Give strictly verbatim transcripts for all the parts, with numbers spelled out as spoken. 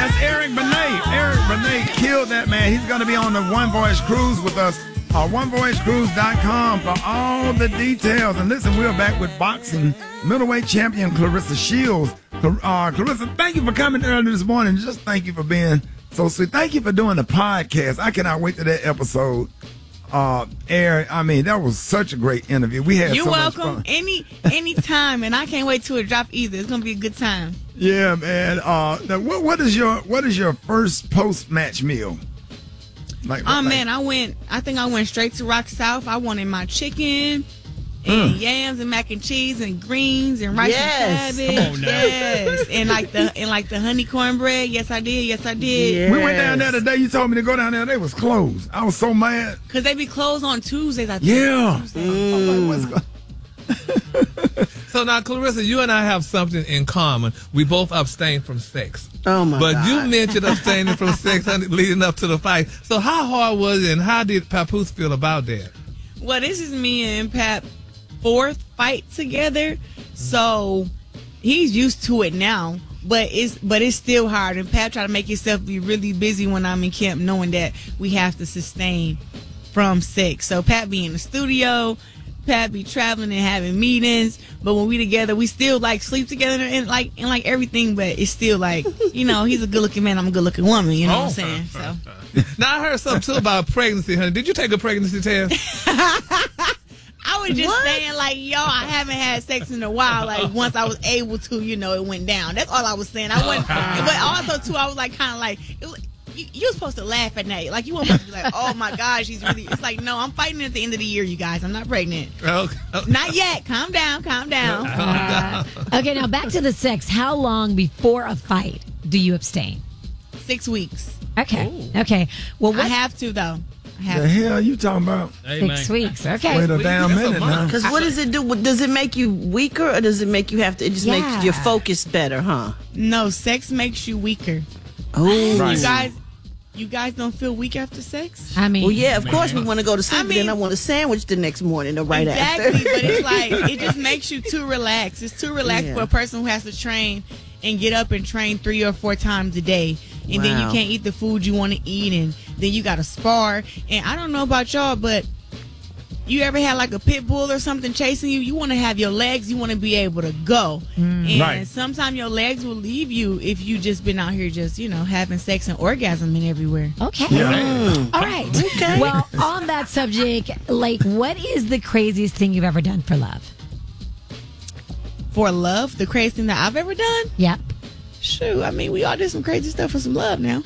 That's Eric Benet. Eric Benet killed that, man. He's going to be on the One Voice Cruise with us. Uh, one voice cruise dot com for all the details. And listen, we're back with boxing middleweight champion Claressa Shields. Uh, Claressa, thank you for coming early this morning. Just thank you for being so sweet. Thank you for doing the podcast. I cannot wait to that episode uh, air. I mean, that was such a great interview. We had You're so welcome. much fun. Any any time, and I can't wait till it drop either. It's gonna be a good time. Yeah, man. Uh, now, what what is your what is your first post match meal? Like, Oh like, man, I went. I think I went straight to Rock South. I wanted my chicken and Mm. yams and mac and cheese and greens and rice Yes. and cabbage. Come on now. Yes, and like the and like the honey cornbread. Yes, I did. Yes, I did. Yeah. we went down there today. You told me to go down there. They was closed. I was so mad. Cause they be closed on Tuesdays. I think. Yeah. Tuesdays. I'm like, what's go- So now, Claressa, you and I have something in common. We both abstain from sex. Oh, my But God. you mentioned abstaining from sex leading up to the fight. So how hard was it, and how did Papoose feel about that? Well, this is me and Pap fourth fight together, so he's used to it now. But it's but it's still hard. And Pap try to make himself be really busy when I'm in camp, knowing that we have to sustain from sex. So Pat be in the studio, Pat be traveling and having meetings. But when we together, we still like sleep together and like and like everything. But it's still like, you know, he's a good looking man, I'm a good looking woman. You know what I'm saying? So. Now, I heard something, too, about pregnancy, honey. Did you take a pregnancy test? I was just saying, like, yo, I haven't had sex in a while. Like, once I was able to, you know, it went down. That's all I was saying. I wasn't, but also too, I was like, kind of like, it was, you, you're supposed to laugh at Nate. Like, you weren't supposed to be like, oh my gosh, she's really. It's like, no, I'm fighting at the end of the year, you guys. I'm not pregnant. Okay. Not yet. Calm down. Calm down. Uh, okay, now back to the sex. How long before a fight do you abstain? Six weeks. Okay. Okay. Well, what? I have to though. I have the to. hell you talking about? Six weeks. Okay. Wait a damn That's a minute month. now. Because what does it do? Does it make you weaker, or does it make you have to? It just Yeah. makes your focus better, huh? No, sex makes you weaker. Oh, Right. You guys, you guys don't feel weak after sex? I mean, well, yeah. Of course, we want to go to sleep, I but then mean- I want a sandwich the next morning or right exactly, after. but it's like it just makes you too relaxed. It's too relaxed Yeah. for a person who has to train and get up and train three or four times a day, and then you Wow. can't eat the food you want to eat, and then you got to spar. And I don't know about y'all, but you ever had like a pit bull or something chasing you? You want to have your legs. You want to be able to go, and Right. sometimes your legs will leave you if you just been out here just you know having sex and orgasming everywhere. okay. Yeah. All right. Okay. Well, on that subject, like, what is the craziest thing you've ever done for love? For love, the craziest thing that I've ever done. Yep. Shoot, I mean, we all did some crazy stuff for some love now.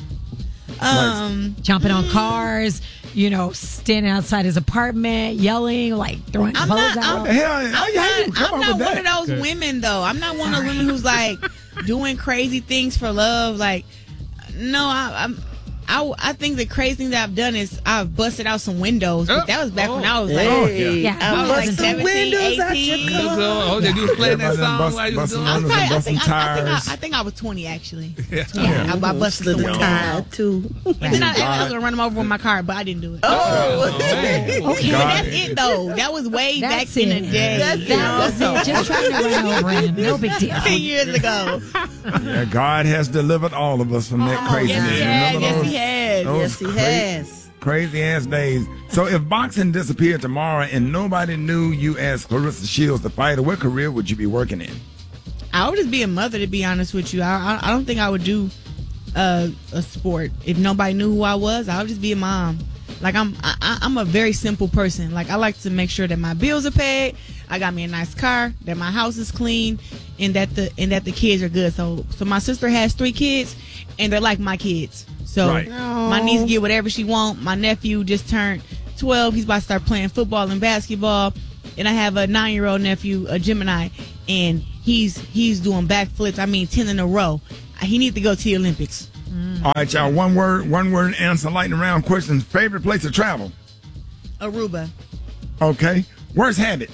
Um, Jumping on cars, you know, standing outside his apartment, yelling, like throwing I'm clothes not- out. What the hell? How, I'm how you not, come I'm up not with one that? of those women, though. I'm not one of those women who's like doing crazy things for love. Like, no, I, I'm. I, I think the crazy thing that I've done is I've busted out some windows. But that was back when I was like, Hey, Yeah. I I was bust like the seventeen, windows out eighteen. your car. Oh, did you was playing that Everybody done song bust- while you was busting doing I, windows was and probably, I, busting think, I, I, think I, tires. I think I was twenty actually. Yeah. Yeah. I, I busted some Slid windows the out. tire, too. And then I, I was gonna run them over with my car, but I didn't do it. Oh, Okay. But that's it though. That was way That's back in it. the day. That's you it. That know? was it. Just trying to run over him. No big deal. ten years ago. Yeah, God has delivered all of us from that craziness. Yes, he has. Remember Yes, those- he has. those yes, he cra- has. Crazy ass days. So if boxing disappeared tomorrow and nobody knew you as Claressa Shields, the fighter, what career would you be working in? I would just be a mother, to be honest with you. I I, I don't think I would do uh, a sport if nobody knew who I was. I would just be a mom. Like I'm I, I- I'm a very simple person. Like I like to make sure that my bills are paid. I got me a nice car, that my house is clean, and that the and that the kids are good. So so my sister has three kids, and they're like my kids. So Right. my niece get whatever she want. My nephew just turned twelve. He's about to start playing football and basketball. And I have a nine-year-old nephew, a Gemini, and he's he's doing backflips. I mean, ten in a row. He needs to go to the Olympics. All right, y'all. One word, one word answer. Lightning round questions. Favorite place to travel? Aruba. Okay. Worst habit?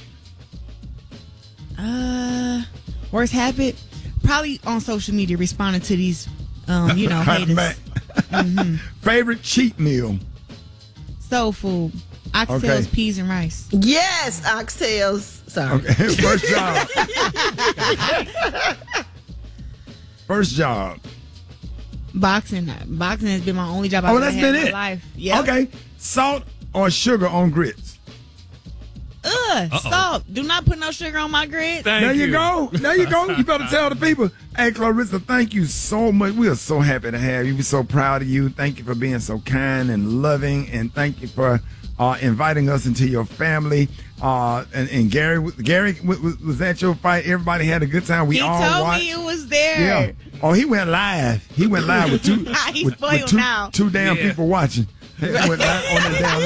Uh, worst habit? Probably on social media, responding to these, um, you know, Hiding haters. back. Favorite cheat meal? Soul food, oxtails, Okay. peas, and rice. Yes, oxtails. Sorry. Okay. First job. First job. Boxing. Boxing has been my only job I've Oh, ever that's had been in my it. life. Yep. Okay. Salt or sugar on grits? Ugh, salt. Do not put no sugar on my grits. Thank There you go. There you go. You better tell the people. Hey, Clarissa, thank you so much. We are so happy to have you. We're so proud of you. Thank you for being so kind and loving, and thank you for uh, inviting us into your family. Uh, and, and Gary, Gary, w- w- was that your fight? Everybody had a good time. We He all told watched. me it was there. Yeah. Oh, he went live. He went live with two, He's with, spoiled with two, now. two damn Yeah. people watching. He went live on the damn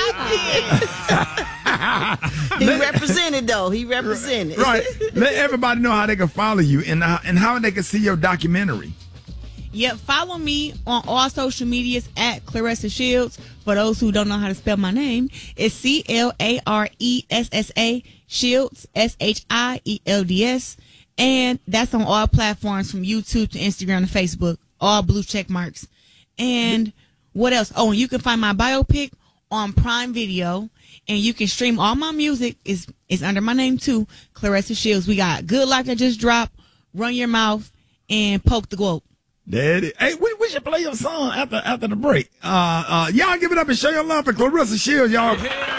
live. He represented though. He represented. Right. Let everybody know how they can follow you and how, and how they can see your documentary. Yep, follow me on all social medias at Claressa Shields. For those who don't know how to spell my name, it's C L A R E S S A Shields, S H I E L D S. And that's on all platforms from YouTube to Instagram to Facebook, all blue check marks. And what else? Oh, and you can find my biopic on Prime Video, and you can stream all my music. is is under my name too, Claressa Shields. We got Good Life that just dropped, Run Your Mouth, and Poke the Globe. There it is. Hey, we, we should play your song after after the break. Uh, uh, y'all give it up and show your love for Claressa Shields, y'all.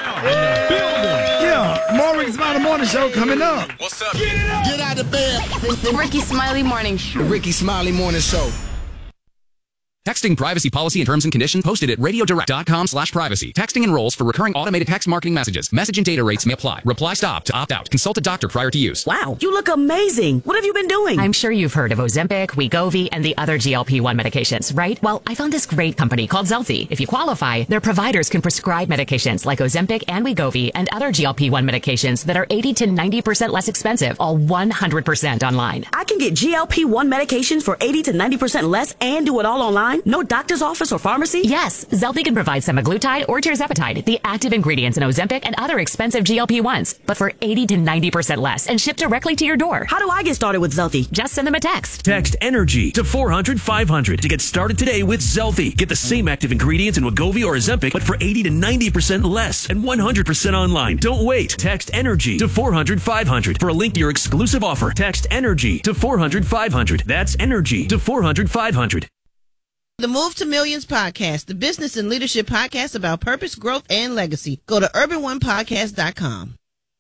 Yeah, more Ricky Smiley Morning Show coming up. What's up? Get it up. Get out of bed. The Ricky Smiley Morning Show. The Ricky Smiley Morning Show. Texting privacy policy and terms and conditions posted at radiodirect.com slash privacy. Texting enrolls for recurring automated text marketing messages. Message and data rates may apply. Reply stop to opt out. Consult a doctor prior to use. Wow, you look amazing. What have you been doing? I'm sure you've heard of Ozempic, Wegovy, and the other G L P one medications, right? Well, I found this great company called Zelfie. If you qualify, their providers can prescribe medications like Ozempic and Wegovy and other G L P one medications that are eighty to ninety percent less expensive, all one hundred percent online. I can get G L P one medications for eighty to ninety percent less and do it all online? No doctor's office or pharmacy? Yes, Zelfie can provide semaglutide or tirzepatide, the active ingredients in Ozempic and other expensive G L P ones, but for eighty to ninety percent less and shipped directly to your door. How do I get started with Zelfie? Just send them a text. Text ENERGY to four hundred five hundred to get started today with Zelfie. Get the same active ingredients in Wegovy or Ozempic, but for eighty to ninety percent less and one hundred percent online. Don't wait. Text ENERGY to four hundred five hundred for a link to your exclusive offer. Text ENERGY to four hundred five hundred. That's ENERGY to four hundred five hundred. The Move to Millions podcast, the business and leadership podcast about purpose, growth, and legacy. Go to urban one podcast dot com.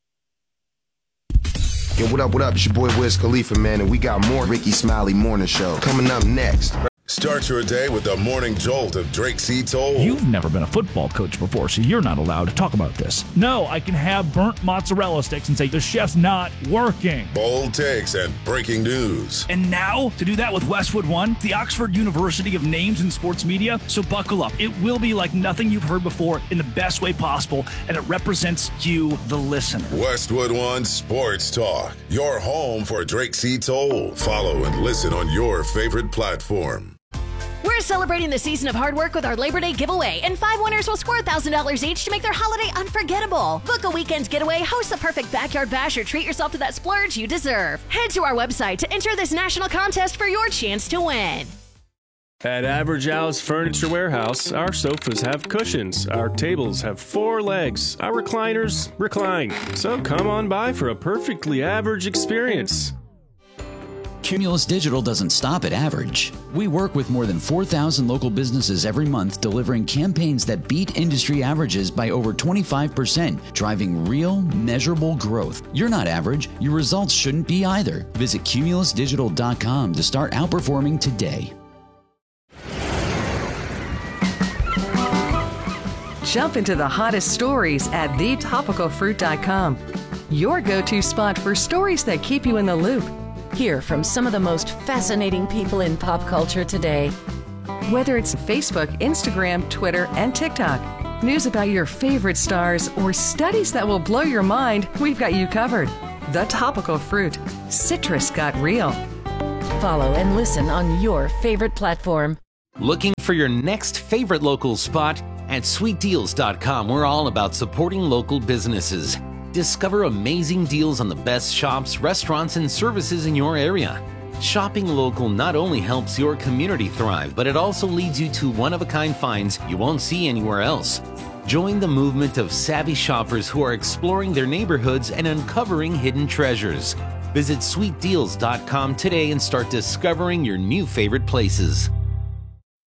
Yo, what up, what up? It's your boy Wiz Khalifa, man, and we got more Ricky Smiley Morning Show coming up next. Start your day with the morning jolt of Drake C. Toll. You've never been a football coach before, so you're not allowed to talk about this. No, I can have burnt mozzarella sticks and say, the chef's not working. Bold takes and breaking news. And now, to do that with Westwood One, the Oxford University of Names in Sports Media, so buckle up. It will be like nothing you've heard before in the best way possible, and it represents you, the listener. Westwood One Sports Talk, your home for Drake C. Toll. Follow and listen on your favorite platform. We're celebrating the season of hard work with our Labor Day giveaway, and five winners will score one thousand dollars each to make their holiday unforgettable. Book a weekend getaway, host the perfect backyard bash, or treat yourself to that splurge you deserve. Head to our website to enter this national contest for your chance to win. At Average Al's Furniture Warehouse, our sofas have cushions, our tables have four legs, our recliners recline. So come on by for a perfectly average experience. Cumulus Digital doesn't stop at average. We work with more than four thousand local businesses every month, delivering campaigns that beat industry averages by over twenty-five percent, driving real, measurable growth. You're not average. Your results shouldn't be either. Visit cumulus digital dot com to start outperforming today. Jump into the hottest stories at the topical fruit dot com. Your go-to spot for stories that keep you in the loop. Hear from some of the most fascinating people in pop culture today. Whether it's Facebook, Instagram, Twitter, and TikTok, news about your favorite stars, or studies that will blow your mind, we've got you covered. The Topical Fruit. Citrus got real. Follow and listen on your favorite platform. Looking for your next favorite local spot? At sweet deals dot com, we're all about supporting local businesses. Discover amazing deals on the best shops, restaurants, and services in your area. Shopping local not only helps your community thrive, but it also leads you to one-of-a-kind finds you won't see anywhere else. Join the movement of savvy shoppers who are exploring their neighborhoods and uncovering hidden treasures. Visit sweet deals dot com today and start discovering your new favorite places.